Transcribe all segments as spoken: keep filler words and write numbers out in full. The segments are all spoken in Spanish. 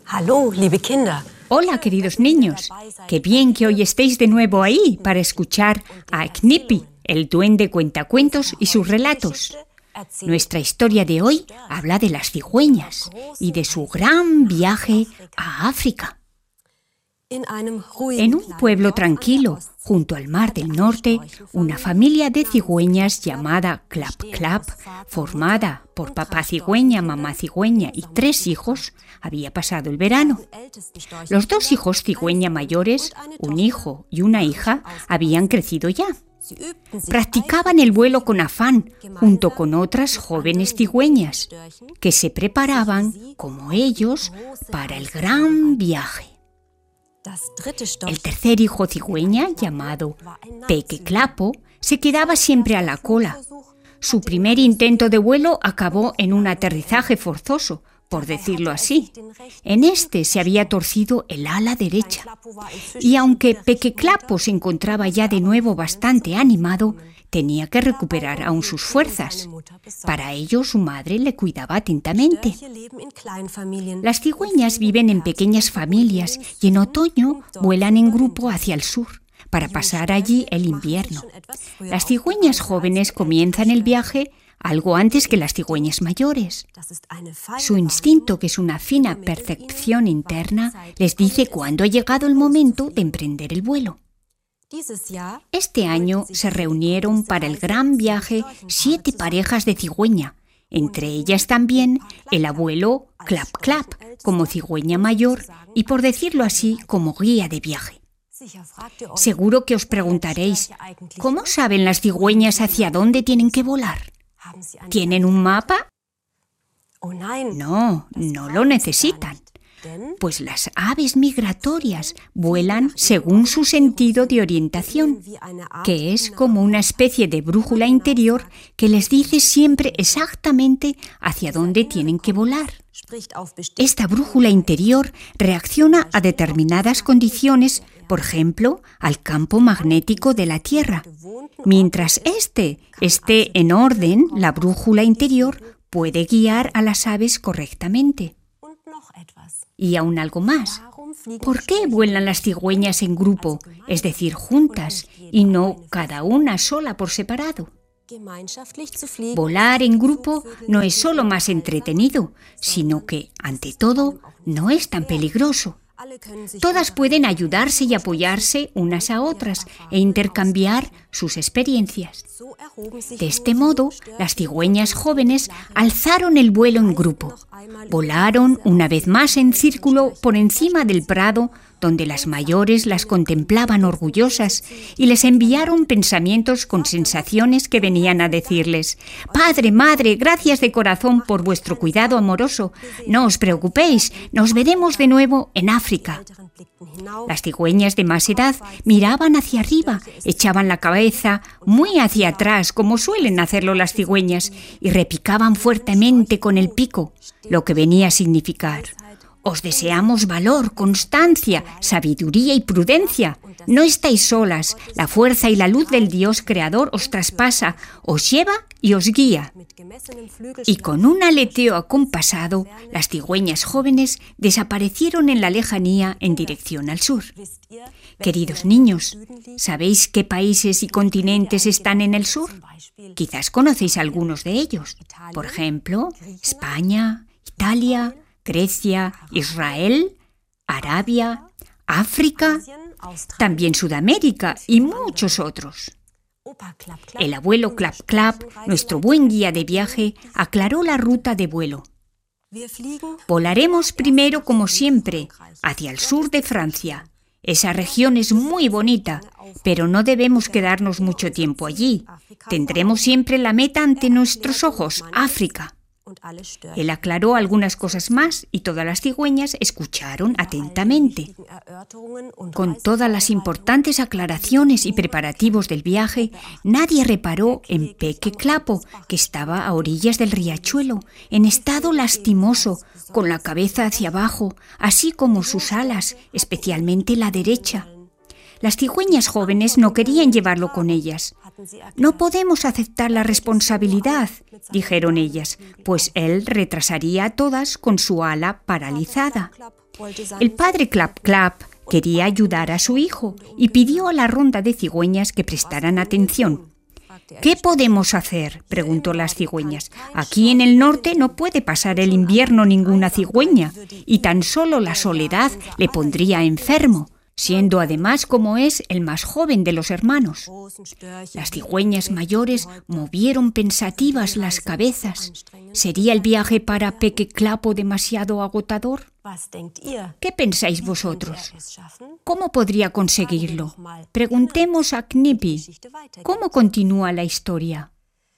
Hallo, liebe Kinder. Hola, queridos niños. Qué bien que hoy estéis de nuevo ahí para escuchar a Knippy, el duende cuentacuentos y sus relatos. Nuestra historia de hoy habla de las cigüeñas y de su gran viaje a África. En un pueblo tranquilo, junto al Mar del Norte, una familia de cigüeñas llamada Clap Clap, formada por papá cigüeña, mamá cigüeña y tres hijos, había pasado el verano. Los dos hijos cigüeña mayores, un hijo y una hija, habían crecido ya. Practicaban el vuelo con afán, junto con otras jóvenes cigüeñas, que se preparaban, como ellos, para el gran viaje. El tercer hijo cigüeña, llamado Peque Clapo, se quedaba siempre a la cola. Su primer intento de vuelo acabó en un aterrizaje forzoso, por decirlo así. En este se había torcido el ala derecha. Y aunque Peque Clapo se encontraba ya de nuevo bastante animado, tenía que recuperar aún sus fuerzas. Para ello, su madre le cuidaba atentamente. Las cigüeñas viven en pequeñas familias y en otoño vuelan en grupo hacia el sur, para pasar allí el invierno. Las cigüeñas jóvenes comienzan el viaje algo antes que las cigüeñas mayores. Su instinto, que es una fina percepción interna, les dice cuándo ha llegado el momento de emprender el vuelo. Este año se reunieron para el gran viaje siete parejas de cigüeña, entre ellas también el abuelo Clap Clap, como cigüeña mayor y, por decirlo así, como guía de viaje. Seguro que os preguntaréis, ¿cómo saben las cigüeñas hacia dónde tienen que volar? ¿Tienen un mapa? No, no lo necesitan. Pues las aves migratorias vuelan según su sentido de orientación, que es como una especie de brújula interior que les dice siempre exactamente hacia dónde tienen que volar. Esta brújula interior reacciona a determinadas condiciones, por ejemplo, al campo magnético de la Tierra. Mientras éste esté en orden, la brújula interior puede guiar a las aves correctamente. Y aún algo más. ¿Por qué vuelan las cigüeñas en grupo, es decir, juntas, y no cada una sola por separado? Volar en grupo no es solo más entretenido, sino que, ante todo, no es tan peligroso. Todas pueden ayudarse y apoyarse unas a otras e intercambiar sus experiencias. De este modo, las cigüeñas jóvenes alzaron el vuelo en grupo. Volaron una vez más en círculo por encima del prado, donde las mayores las contemplaban orgullosas y les enviaron pensamientos con sensaciones que venían a decirles: «Padre, madre, gracias de corazón por vuestro cuidado amoroso. No os preocupéis, nos veremos de nuevo en África». Las cigüeñas de más edad miraban hacia arriba, echaban la cabeza muy hacia atrás, como suelen hacerlo las cigüeñas, y repicaban fuertemente con el pico, lo que venía a significar: «Os deseamos valor, constancia, sabiduría y prudencia. No estáis solas. La fuerza y la luz del Dios Creador os traspasa, os lleva y os guía». Y con un aleteo acompasado, las cigüeñas jóvenes desaparecieron en la lejanía en dirección al sur. Queridos niños, ¿sabéis qué países y continentes están en el sur? Quizás conocéis algunos de ellos. Por ejemplo, España, Italia, Grecia, Israel, Arabia, África, también Sudamérica y muchos otros. El abuelo Clap Clap, nuestro buen guía de viaje, aclaró la ruta de vuelo. Volaremos primero, como siempre, hacia el sur de Francia. Esa región es muy bonita, pero no debemos quedarnos mucho tiempo allí. Tendremos siempre la meta ante nuestros ojos, África. Él aclaró algunas cosas más y todas las cigüeñas escucharon atentamente. Con todas las importantes aclaraciones y preparativos del viaje, nadie reparó en Peque Clapo, que estaba a orillas del riachuelo, en estado lastimoso, con la cabeza hacia abajo, así como sus alas, especialmente la derecha. Las cigüeñas jóvenes no querían llevarlo con ellas. «No podemos aceptar la responsabilidad», dijeron ellas, «pues él retrasaría a todas con su ala paralizada». El padre Clap Clap quería ayudar a su hijo y pidió a la ronda de cigüeñas que prestaran atención. ¿Qué podemos hacer?, preguntó las cigüeñas. Aquí en el norte no puede pasar el invierno ninguna cigüeña y tan solo la soledad le pondría enfermo, siendo además como es el más joven de los hermanos. Las cigüeñas mayores movieron pensativas las cabezas. ¿Sería el viaje para Peque Clapo demasiado agotador? ¿Qué pensáis vosotros? ¿Cómo podría conseguirlo? Preguntemos a Knippy. ¿Cómo continúa la historia?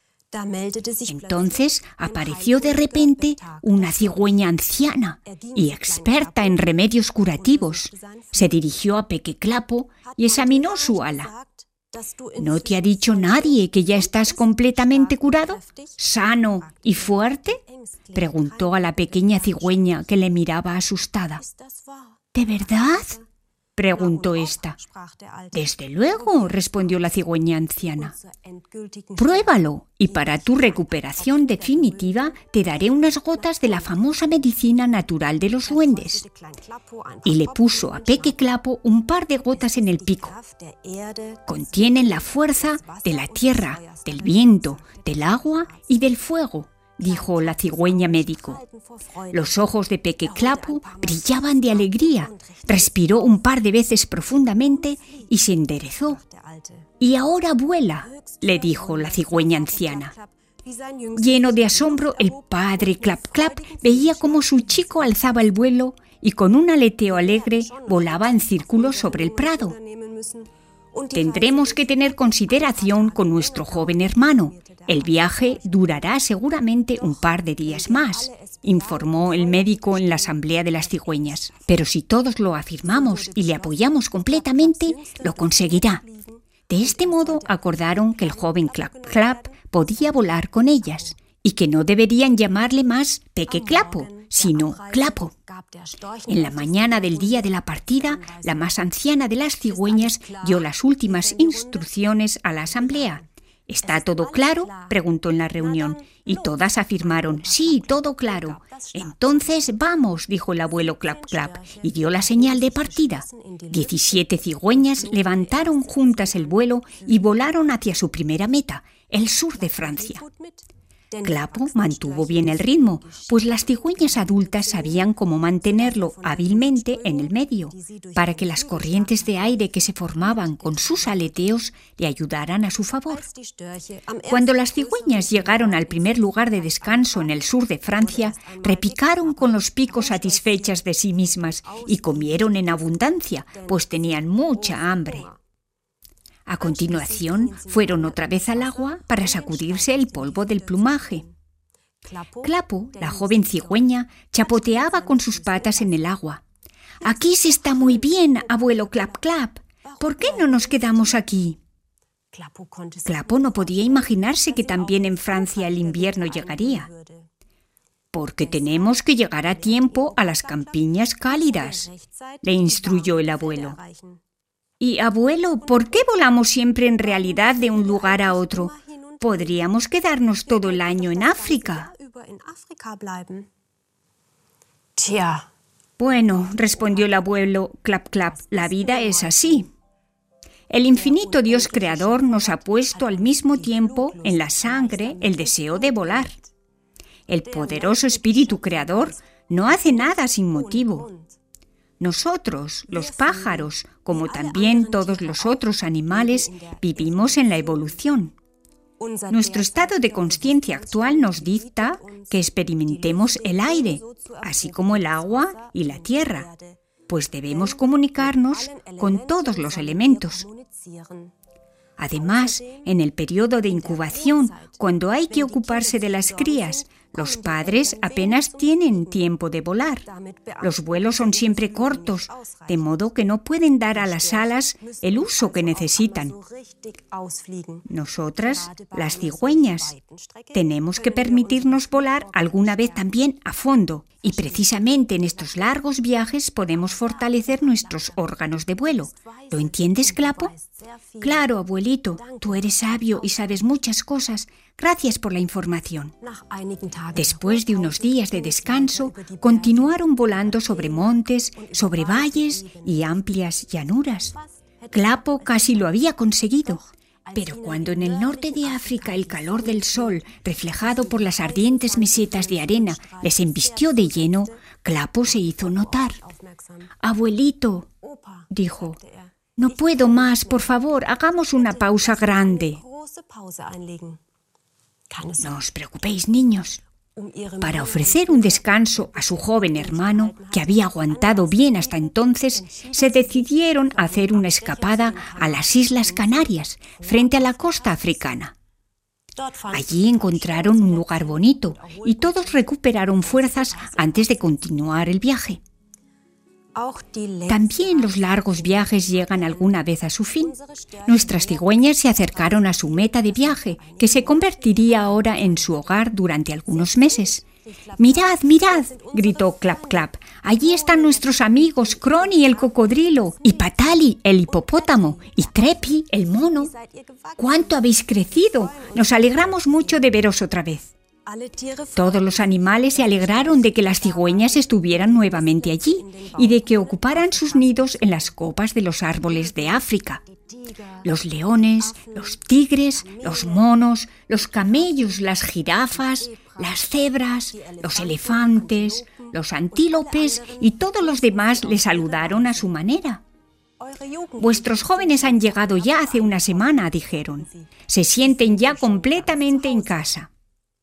Entonces apareció de repente una cigüeña anciana y experta en remedios curativos. Se dirigió a Peque Clapo y examinó su ala. ¿No te ha dicho nadie que ya estás completamente curado, sano y fuerte?, preguntó a la pequeña cigüeña que le miraba asustada. ¿De verdad?, preguntó ésta. Desde luego, respondió la cigüeña anciana. Pruébalo y para tu recuperación definitiva te daré unas gotas de la famosa medicina natural de los duendes. Y le puso a Peque Clapo un par de gotas en el pico. Contienen la fuerza de la tierra, del viento, del agua y del fuego, dijo la cigüeña médico. Los ojos de Peque Clapo brillaban de alegría. Respiró un par de veces profundamente y se enderezó. «Y ahora vuela», le dijo la cigüeña anciana. Lleno de asombro, el padre Clap Clap veía cómo su chico alzaba el vuelo y con un aleteo alegre volaba en círculos sobre el prado. Tendremos que tener consideración con nuestro joven hermano. El viaje durará seguramente un par de días más, informó el médico en la asamblea de las cigüeñas. Pero si todos lo afirmamos y le apoyamos completamente, lo conseguirá. De este modo acordaron que el joven Clap Clap podía volar con ellas y que no deberían llamarle más Peque Clapo, sino Clapo. En la mañana del día de la partida, la más anciana de las cigüeñas dio las últimas instrucciones a la asamblea. ¿Está todo claro?, preguntó en la reunión, y todas afirmaron, sí, todo claro. Entonces vamos, dijo el abuelo Clap Clap, y dio la señal de partida. Diecisiete cigüeñas levantaron juntas el vuelo y volaron hacia su primera meta, el sur de Francia. Clapo mantuvo bien el ritmo, pues las cigüeñas adultas sabían cómo mantenerlo hábilmente en el medio, para que las corrientes de aire que se formaban con sus aleteos le ayudaran a su favor. Cuando las cigüeñas llegaron al primer lugar de descanso en el sur de Francia, repicaron con los picos satisfechas de sí mismas y comieron en abundancia, pues tenían mucha hambre. A continuación, fueron otra vez al agua para sacudirse el polvo del plumaje. Clapo, la joven cigüeña, chapoteaba con sus patas en el agua. «Aquí se está muy bien, abuelo Clap Clap. ¿Por qué no nos quedamos aquí?» Clapo no podía imaginarse que también en Francia el invierno llegaría. «Porque tenemos que llegar a tiempo a las campiñas cálidas», le instruyó el abuelo. «Y, abuelo, ¿por qué volamos siempre en realidad de un lugar a otro? Podríamos quedarnos todo el año en África». «Bueno», respondió el abuelo Clap Clap, «la vida es así. El infinito Dios creador nos ha puesto al mismo tiempo en la sangre el deseo de volar. El poderoso espíritu creador no hace nada sin motivo. Nosotros, los pájaros, como también todos los otros animales, vivimos en la evolución. Nuestro estado de consciencia actual nos dicta que experimentemos el aire, así como el agua y la tierra, pues debemos comunicarnos con todos los elementos. Además, en el periodo de incubación, cuando hay que ocuparse de las crías, los padres apenas tienen tiempo de volar. Los vuelos son siempre cortos, de modo que no pueden dar a las alas el uso que necesitan. Nosotras, las cigüeñas, tenemos que permitirnos volar alguna vez también a fondo, y precisamente en estos largos viajes podemos fortalecer nuestros órganos de vuelo. ¿Lo entiendes, Clapo? Claro, abuelito, tú eres sabio y sabes muchas cosas. Gracias por la información. Después de unos días de descanso, continuaron volando sobre montes, sobre valles y amplias llanuras. Clapo casi lo había conseguido. Pero cuando en el norte de África el calor del sol, reflejado por las ardientes mesetas de arena, les embistió de lleno, Clapo se hizo notar. «Abuelito», dijo, «no puedo más, por favor, hagamos una pausa grande». «No os preocupéis, niños». Para ofrecer un descanso a su joven hermano, que había aguantado bien hasta entonces, se decidieron a hacer una escapada a las Islas Canarias, frente a la costa africana. Allí encontraron un lugar bonito y todos recuperaron fuerzas antes de continuar el viaje. También los largos viajes llegan alguna vez a su fin. Nuestras cigüeñas se acercaron a su meta de viaje, que se convertiría ahora en su hogar durante algunos meses. «Mirad, mirad», gritó Clap Clap, «allí están nuestros amigos Crony el cocodrilo, y Patali el hipopótamo, y Trepi el mono. ¡Cuánto habéis crecido! Nos alegramos mucho de veros otra vez». Todos los animales se alegraron de que las cigüeñas estuvieran nuevamente allí y de que ocuparan sus nidos en las copas de los árboles de África. Los leones, los tigres, los monos, los camellos, las jirafas, las cebras, los elefantes, los antílopes y todos los demás le saludaron a su manera. «Vuestros jóvenes han llegado ya hace una semana», dijeron. «Se sienten ya completamente en casa».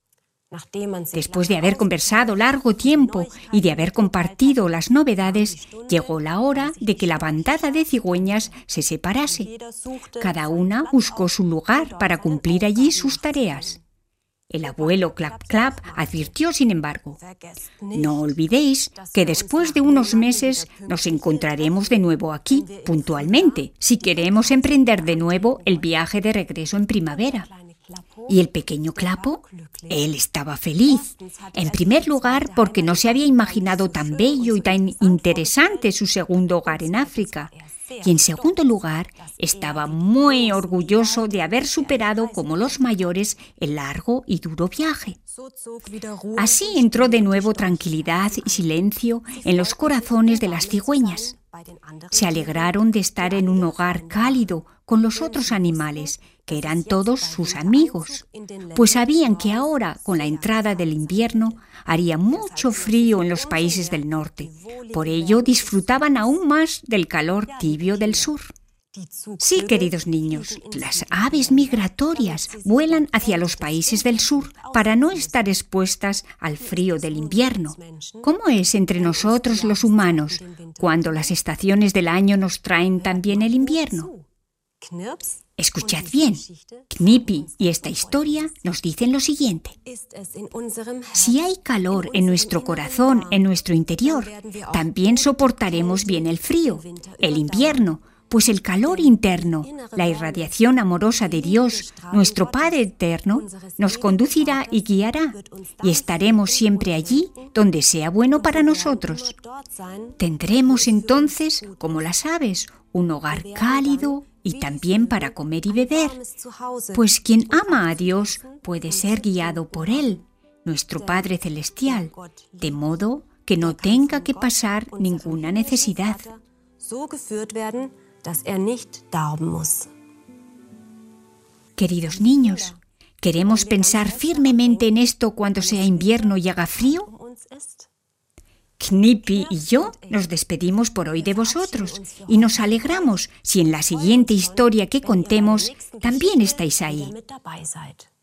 Después de haber conversado largo tiempo y de haber compartido las novedades, llegó la hora de que la bandada de cigüeñas se separase. Cada una buscó su lugar para cumplir allí sus tareas. El abuelo Clap Clap advirtió, sin embargo: «No olvidéis que después de unos meses nos encontraremos de nuevo aquí, puntualmente, si queremos emprender de nuevo el viaje de regreso en primavera». ¿Y el pequeño Clapo? Él estaba feliz. En primer lugar, porque no se había imaginado tan bello y tan interesante su segundo hogar en África. Y en segundo lugar, estaba muy orgulloso de haber superado como los mayores el largo y duro viaje. Así entró de nuevo tranquilidad y silencio en los corazones de las cigüeñas. Se alegraron de estar en un hogar cálido con los otros animales, que eran todos sus amigos, pues sabían que ahora, con la entrada del invierno, haría mucho frío en los países del norte. Por ello, disfrutaban aún más del calor tibio del sur. Sí, queridos niños, las aves migratorias vuelan hacia los países del sur para no estar expuestas al frío del invierno. ¿Cómo es entre nosotros los humanos cuando las estaciones del año nos traen también el invierno? Escuchad bien, Knipi y esta historia nos dicen lo siguiente. Si hay calor en nuestro corazón, en nuestro interior, también soportaremos bien el frío, el invierno, pues el calor interno, la irradiación amorosa de Dios, nuestro Padre eterno, nos conducirá y guiará, y estaremos siempre allí donde sea bueno para nosotros. Tendremos entonces, como las aves, un hogar cálido y también para comer y beber, pues quien ama a Dios puede ser guiado por Él, nuestro Padre Celestial, de modo que no tenga que pasar ninguna necesidad. Queridos niños, ¿queremos pensar firmemente en esto cuando sea invierno y haga frío? Knipi y yo nos despedimos por hoy de vosotros y nos alegramos si en la siguiente historia que contemos también estáis ahí.